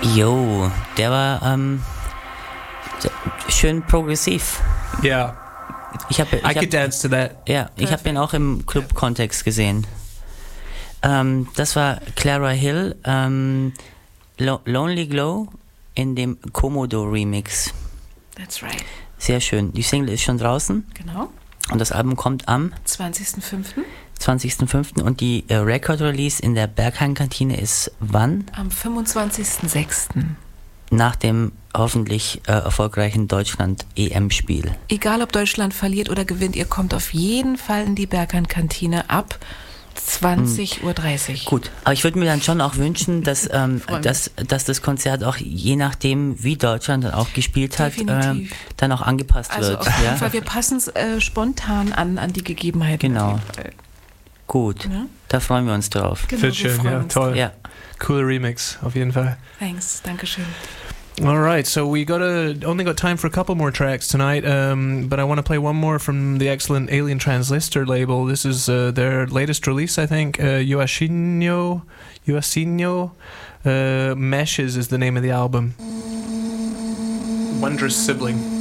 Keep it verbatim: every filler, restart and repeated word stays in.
Jo, der war ähm, schön progressiv. Yeah. Ich habe, I could dance to that. Ja, ich habe ihn auch im Club-Kontext gesehen. Ähm, das war Clara Hill, ähm, Lo- Lonely Glow in dem Komodo-Remix. That's right. Sehr schön. Die Single ist schon draußen. Genau. Und das Album kommt am zwanzigsten fünften zwanzigsten fünften Und die äh, Record-Release in der Berghain-Kantine ist wann? Am fünfundzwanzigsten sechsten Nach dem hoffentlich äh, erfolgreichen Deutschland-E M-Spiel. Egal, ob Deutschland verliert oder gewinnt, ihr kommt auf jeden Fall in die Berghain-Kantine ab zwanzig Uhr dreißig. Gut, aber ich würde mir dann schon auch wünschen, dass, ähm, dass, dass das Konzert auch je nachdem, wie Deutschland dann auch gespielt hat, äh, dann auch angepasst also wird. Auf jeden ja? Fall, wir passen es äh, spontan an, an die Gegebenheiten. Genau. Gut, ja? Da freuen wir uns drauf. Genau, Wird schön, ja, toll. Ja. Cooler Remix, auf jeden Fall. Thanks, Dankeschön. All right, so we got a, only got time for a couple more tracks tonight, um, but I want to play one more from the excellent Alien Transistor label. This is uh, their latest release, I think. Uh, Yoashino, Yoashino uh, Meshes is the name of the album. Wondrous Sibling.